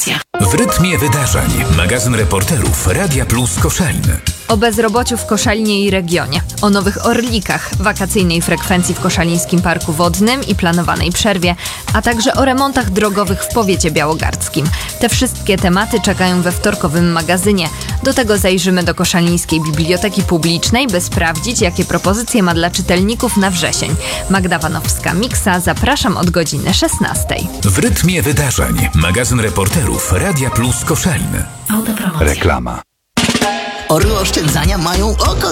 Autopromocja. W rytmie wydarzeń. Magazyn reporterów Radia Plus Koszalin. O bezrobociu w Koszalinie i regionie, o nowych orlikach, wakacyjnej frekwencji w Koszalińskim Parku Wodnym i planowanej przerwie, a także o remontach drogowych w powiecie białogardzkim. Te wszystkie tematy czekają we wtorkowym magazynie. Do tego zajrzymy do Koszalińskiej Biblioteki Publicznej, by sprawdzić, jakie propozycje ma dla czytelników na wrzesień. Magda Wanowska-Miksa, zapraszam od godziny 16. W rytmie wydarzeń. Magazyn reporterów Radia Plus Koszalin. Autopromocja. Reklama. Orły oszczędzania mają oko